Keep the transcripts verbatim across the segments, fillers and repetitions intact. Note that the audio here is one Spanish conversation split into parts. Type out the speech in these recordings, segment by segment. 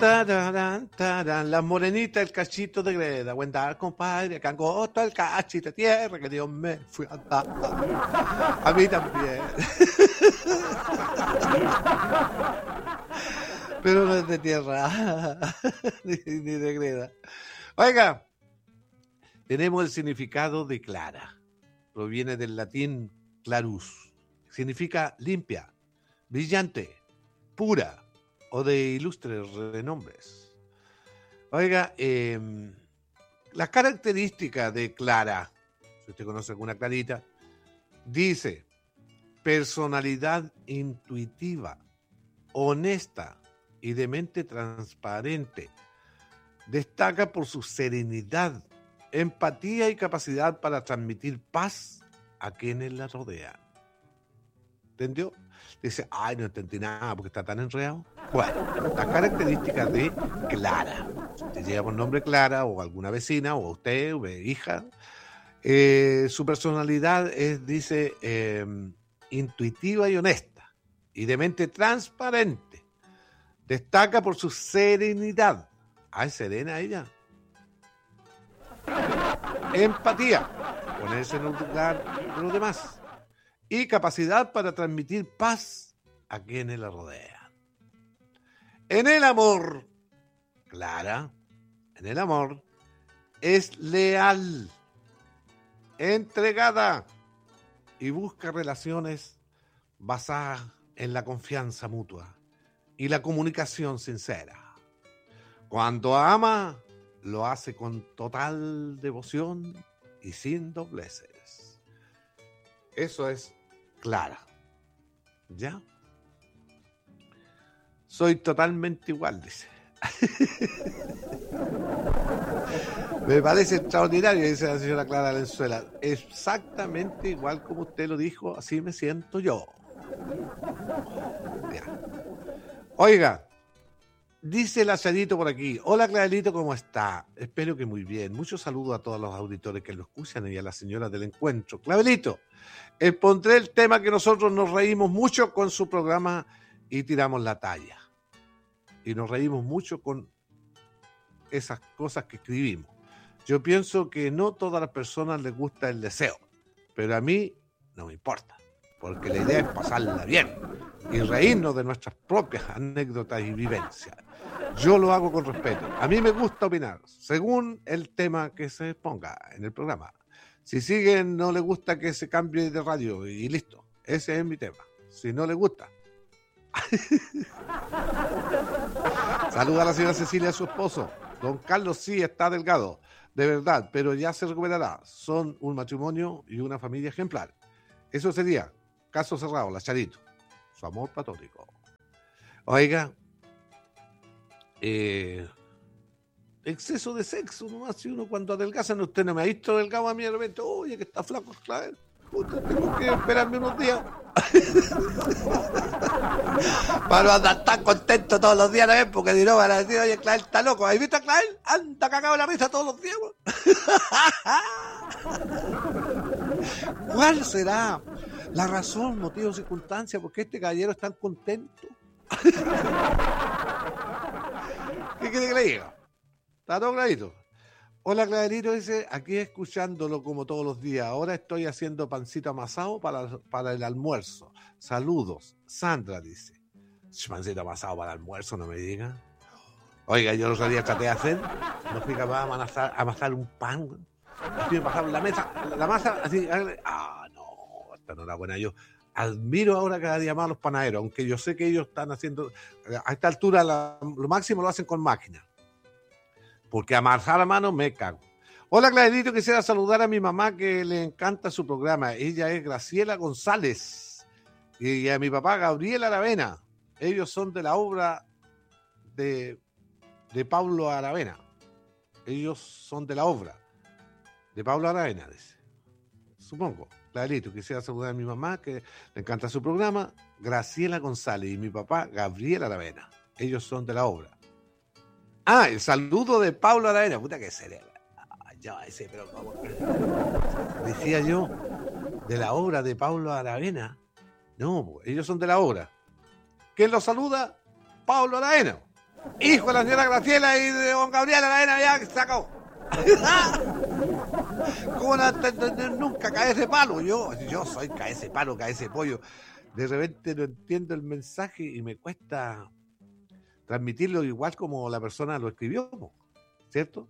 Tararán, tarán, las morenitas, el cachito de greda. Buen dar, compadre, que angosto el cachito de tierra, que Dios me fui a dar. A mí también. Pero no es de tierra, ni, ni de greda. Oiga, tenemos el significado de clara. Proviene del latín clarus. Significa limpia, brillante, pura o de ilustres renombres. Oiga, eh, las características de clara, si usted conoce alguna clarita, dice personalidad intuitiva, honesta y de mente transparente. Destaca por su serenidad, empatía y capacidad para transmitir paz a quienes la rodean. ¿Entendió? Dice, ay, no entendí nada porque está tan enredado. Bueno, las características de Clara. Si usted llega por nombre Clara o alguna vecina o usted, o hija, eh, su personalidad es, dice, eh, intuitiva y honesta y de mente transparente. Destaca por su serenidad. Ay, serena ella. Empatía, ponerse en el lugar de los demás. Y capacidad para transmitir paz a quienes la rodean. En el amor, Clara, en el amor, es leal, entregada y busca relaciones basadas en la confianza mutua y la comunicación sincera. Cuando ama, lo hace con total devoción y sin dobleces. Eso es Clara. ¿Ya? Soy totalmente igual, dice. Me parece extraordinario, dice la señora Clara Valenzuela. Exactamente igual como usted lo dijo, así me siento yo. Ya. Oiga, dice Lazarito por aquí. Hola, Clarito, ¿cómo está? Espero que muy bien. Muchos saludos a todos los auditores que lo escuchan y a las señoras del encuentro. Clarito, expondré el tema que nosotros nos reímos mucho con su programa y tiramos la talla. Y nos reímos mucho con esas cosas que escribimos. Yo pienso que no todas las personas les gusta el deseo, pero a mí no me importa, porque la idea es pasarla bien y reírnos de nuestras propias anécdotas y vivencias. Yo lo hago con respeto. A mí me gusta opinar, según el tema que se ponga en el programa. Si siguen, no le gusta que se cambie de radio y listo. Ese es mi tema. Si no le gusta. Saluda a la señora Cecilia, a su esposo. Don Carlos sí está delgado, de verdad, pero ya se recuperará. Son un matrimonio y una familia ejemplar. Eso sería caso cerrado, la Charito. Su amor platónico. Oiga, eh, exceso de sexo, nomás si uno cuando adelgaza, no, usted no me ha visto delgado a mí de repente, oye, que está flaco, claro. Puta, tengo que esperarme unos días para no andar tan contento todos los días, ¿no es? Porque si no van a decir, oye, Clael está loco. ¿Has visto a Clael? Anda cagado la risa todos los días. ¿Cuál será la razón, motivo, circunstancia por qué este caballero es tan contento? ¿Qué quiere que le diga? Está todo clarito. Hola, Clarito, dice, aquí escuchándolo como todos los días. Ahora estoy haciendo pancito amasado para, para el almuerzo. Saludos. Sandra dice, pancito amasado para el almuerzo, no me diga. Oiga, yo no sabía traté de hacer. No fui capaz de amasar, amasar un pan. Así me pasaron la mesa, la masa, así. Ah, no, esta no era buena. Yo admiro ahora cada día más a los panaderos, aunque yo sé que ellos están haciendo, a esta altura la, lo máximo lo hacen con máquina. Porque amasar a mano me cago. Hola, Clarito, quisiera saludar a mi mamá que le encanta su programa. Ella es Graciela González. Y a mi papá, Gabriel Aravena. Ellos son de la obra de, de Pablo Aravena. Ellos son de la obra de Pablo Aravena, dice. Supongo. Clarito, quisiera saludar a mi mamá que le encanta su programa. Graciela González y mi papá, Gabriel Aravena. Ellos son de la obra. Ah, el saludo de Pablo Aravena. Puta que sería. Ah, yo ese, pero ¿cómo? Decía yo, de la obra de Pablo Aravena. No, ellos son de la obra. ¿Quién los saluda? Pablo Aravena. hijo de la señora Graciela y de don Gabriel Aravena, ya que se acabó. ¿Cómo no entender nunca cae ese palo? Yo, yo soy cae ese palo, cae ese pollo. De repente no entiendo el mensaje y me cuesta transmitirlo igual como la persona lo escribió, ¿cierto?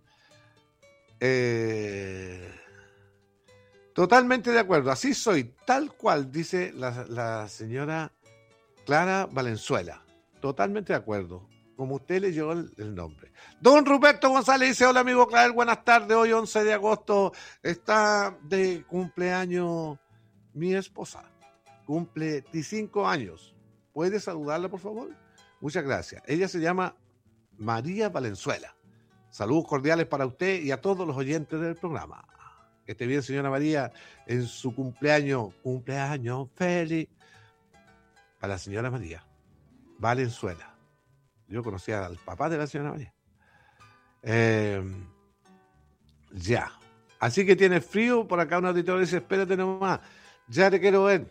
Eh, totalmente de acuerdo, así soy, tal cual, dice la, la señora Clara Valenzuela. Totalmente de acuerdo. Como usted leyó el, el nombre. Don Ruperto González dice, hola amigo Clavel, buenas tardes. Hoy once de agosto está de cumpleaños mi esposa. Cumple veinticinco años. ¿Puede saludarla, por favor? Muchas gracias. Ella se llama María Valenzuela. Saludos cordiales para usted y a todos los oyentes del programa. Que esté bien, señora María, en su cumpleaños. Cumpleaños feliz. Para la señora María Valenzuela. Yo conocía al papá de la señora María. Eh, ya. Así que tiene frío. Por acá un auditor dice, espérate nomás. Ya te quiero ver.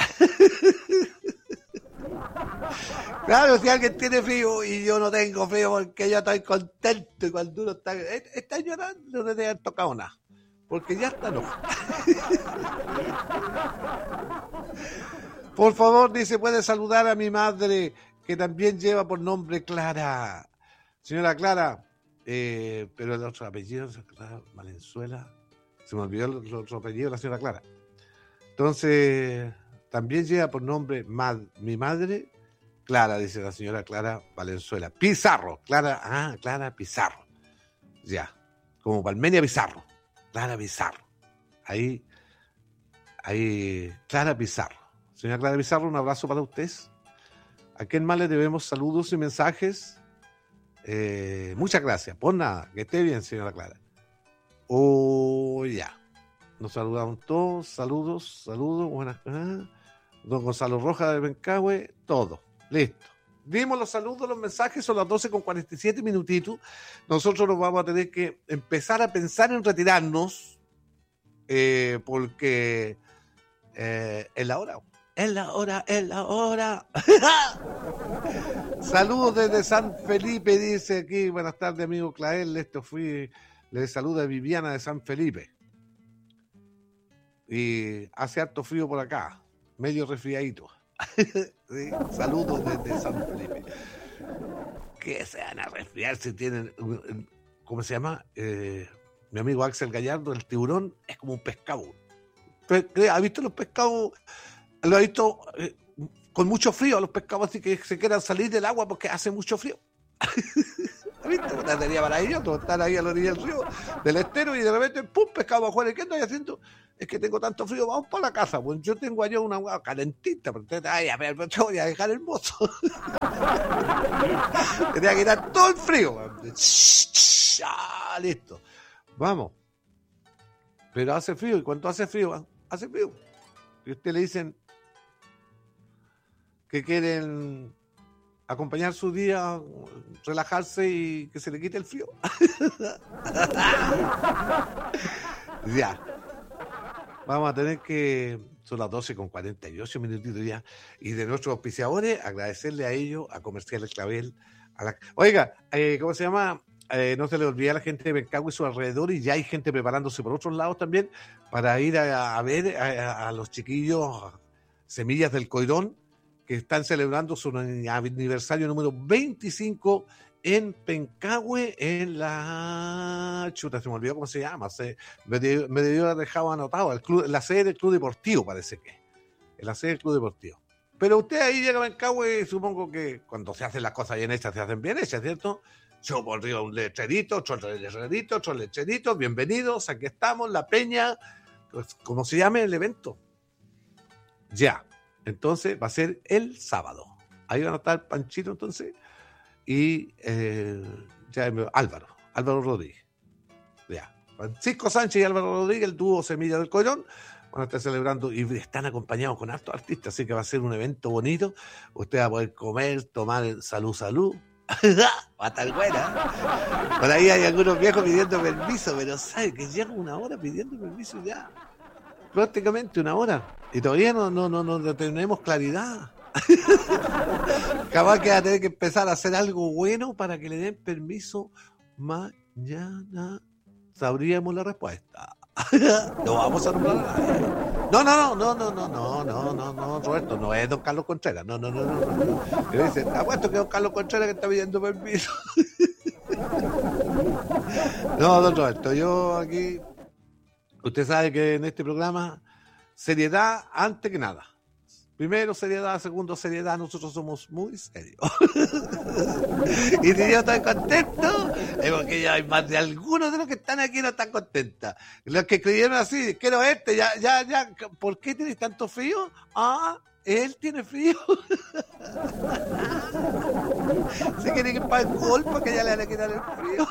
Claro, si alguien tiene frío y yo no tengo frío porque yo estoy contento y cuando uno está, está llorando no le debe haber tocado nada. Porque ya está enojado. Por favor, dice, puede saludar a mi madre que también lleva por nombre Clara. Señora Clara, eh, pero el otro apellido, Clara Valenzuela, se me olvidó el otro apellido de la señora Clara. Entonces, también lleva por nombre mad, mi madre, Clara, dice la señora Clara Valenzuela. Pizarro, Clara, ah, Clara Pizarro. Ya, como Palmenia Pizarro, Clara Pizarro. Ahí, ahí, Clara Pizarro. Señora Clara Pizarro, un abrazo para ustedes. ¿A quién más le debemos saludos y mensajes? Eh, muchas gracias. Por nada, que esté bien, señora Clara. Oh, ya. Nos saludamos todos. Saludos, saludos. Buenas. Ah, don Gonzalo Rojas de Bencahue. Todo. Listo. Dimos los saludos, los mensajes. Son las doce con cuarenta y siete minutitos. Nosotros nos vamos a tener que empezar a pensar en retirarnos. Eh, porque eh, es la hora. Es la hora, es la hora. Saludos desde San Felipe, dice aquí. Buenas tardes, amigo Clavel. Esto fui. Le saluda Viviana de San Felipe. Y hace harto frío por acá. Medio resfriadito. ¿Sí? Saludos desde San Felipe. ¿Qué se van a resfriar si tienen. ¿Cómo se llama? Eh, mi amigo Axel Gallardo, el tiburón es como un pescado. ¿Ha visto los pescados? Lo he visto eh, con mucho frío a los pescados así que se quieran salir del agua porque hace mucho frío. ¿Has visto? Una teoría maravillosa, estar ahí a la orilla del río, del estero y de repente, ¡pum! Pescado afuera. ¿Qué estoy haciendo? Es que tengo tanto frío, vamos para la casa. Pues yo tengo allá una agua calentita, pero usted, ay, a ver, yo voy a dejar el mozo. Tenía que quitar todo el frío. Ah, listo. Vamos. Pero hace frío, y cuando hace frío, hace frío. Y usted le dicen que quieren acompañar su día, relajarse y que se le quite el frío. Ya. Vamos a tener que... Son las doce con cuarenta y ocho minutitos ya. Y de nuestros auspiciadores, agradecerle a ellos, a Comerciales Clavel. A la... Oiga, eh, ¿cómo se llama? Eh, no se le olvide a la gente de Bencahue y su alrededor, y ya hay gente preparándose por otros lados también para ir a, a ver a, a los chiquillos Semillas del Coirón, que están celebrando su aniversario número veinticinco en Bencahue, en la... Chuta, se me olvidó cómo se llama. Se... Me, debió, me debió haber dejado anotado. El club, la sede del Club Deportivo, parece que. En la sede del Club Deportivo. Pero usted ahí llega a Bencahue, supongo que cuando se hacen las cosas bien hechas, se hacen bien hechas, ¿cierto? Yo pondría un letrerito, otro letrerito, otro letrerito. Bienvenidos, aquí estamos, La Peña. Pues, ¿cómo se llame el evento? Ya. Entonces va a ser el sábado. Ahí van a estar Panchito entonces y eh, ya, Álvaro, Álvaro Rodríguez. Ya. Francisco Sánchez y Álvaro Rodríguez, el dúo Semilla del Coirón, van a estar celebrando y están acompañados con hartos artistas, así que va a ser un evento bonito. Usted va a poder comer, tomar, salud, salud. Va a estar buena. Por ahí hay algunos viejos pidiendo permiso, pero sabe que lleva una hora pidiendo permiso ya. Prácticamente una hora. Y todavía no, no, no, no tenemos claridad. Capaz que va a tener que empezar a hacer algo bueno para que le den permiso mañana. Sabríamos la respuesta. No vamos a nombrar a nadie. No, no, no, no, no, no, no, no, no, Roberto, no es don Carlos Contreras. No, no, no, no, no. Le dicen, apuesto que es don Carlos Contreras que está pidiendo permiso. No, don Roberto, yo aquí, usted sabe que en este programa, seriedad antes que nada. Primero seriedad, segundo seriedad, nosotros somos muy serios. Y si yo estoy contento, es porque ya hay más de algunos de los que están aquí no están contentos. Los que creyeron así, quiero este, ya, ya, ya, ¿por qué tienes tanto frío? Ah, él tiene frío. Se quiere que para el golpe que ya le van a quitar el frío.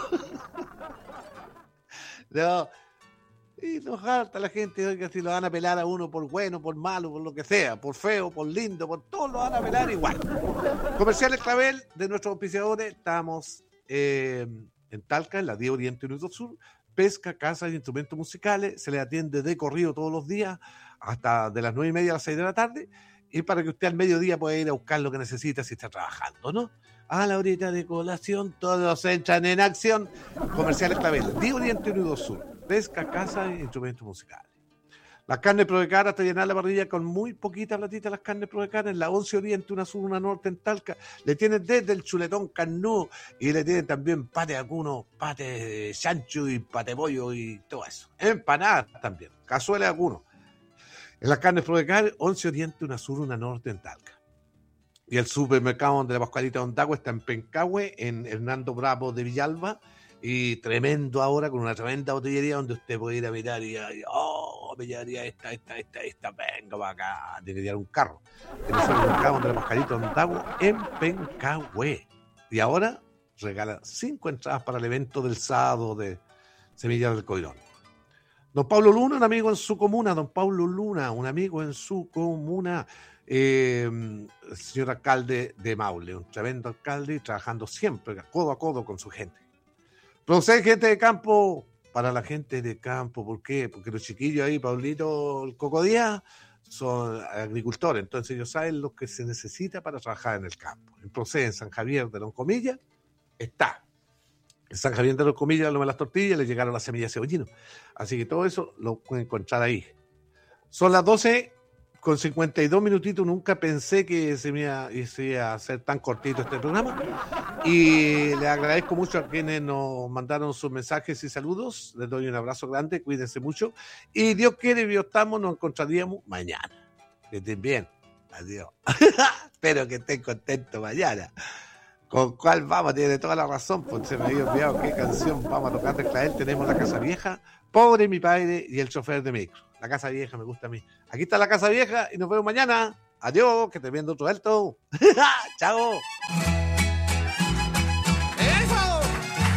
No. Y nos harta la gente, oiga, si lo van a pelar a uno por bueno, por malo, por lo que sea, por feo, por lindo, por todo lo van a pelar igual. Comerciales Clavel de nuestros auspiciadores, estamos eh, en Talca, en la diez Oriente uno dos Sur, pesca, caza y instrumentos musicales, se le atiende de corrido todos los días, hasta de las nueve y media a las seis de la tarde, y para que usted al mediodía pueda ir a buscar lo que necesita si está trabajando, ¿no? A la horita de colación, todos entran en acción. Comerciales Clavel, diez Oriente uno dos Sur. Pesca, caza e instrumentos musicales. Las carnes Prodecar hasta llenar la parrilla con muy poquita platita. Las carnes Prodecar en la once Oriente, una sur, una norte en Talca. Le tienen desde el chuletón carnú y le tienen también pate acuno, pate de chancho y pate pollo y todo eso. Empanadas también, cazuela de acuno. En las carnes Prodecar, once Oriente, una sur, una norte en Talca. Y el supermercado de la Pascualita de Ondagua está en Pencahue, en Hernando Bravo de Villalba. Y tremendo ahora, con una tremenda botillería donde usted puede ir a mirar y, y oh, botillería esta, esta, esta, esta, venga para acá, tiene que llevar un carro. En el supermercado de la Pascualita de Ondagua, en Pencahue. Y ahora regala cinco entradas para el evento del sábado de Semillas del Coirón. Don Pablo Luna, un amigo en su comuna. Don Pablo Luna, un amigo en su comuna. Eh, el señor alcalde de Maule, un tremendo alcalde, trabajando siempre codo a codo con su gente. Procede gente de campo para la gente de campo. ¿Por qué? Porque los chiquillos ahí, Paulito, el Cocodía, son agricultores. Entonces ellos saben lo que se necesita para trabajar en el campo. En Procede, en San Javier de Loncomilla, está. En San Javier de Loncomilla, lo de las tortillas, le llegaron las semillas de cebollino. Así que todo eso lo pueden encontrar ahí. Son las doce con cincuenta y dos minutitos. Nunca pensé que se me iba, se iba a hacer tan cortito este programa. Y le agradezco mucho a quienes nos mandaron sus mensajes y saludos. Les doy un abrazo grande, cuídense mucho. Y Dios quiere, Dios estamos, nos encontraríamos mañana. Que estén bien. Adiós. Espero que estén contentos mañana. ¿Con cuál vamos? Tiene toda la razón, pues se me había olvidado qué canción vamos a tocar de Clavel. Tenemos La Casa Vieja, Pobre mi padre y El chofer de micro. La Casa Vieja me gusta a mí. Aquí está La Casa Vieja y nos vemos mañana. Adiós, que te viendo otro alto. Chao.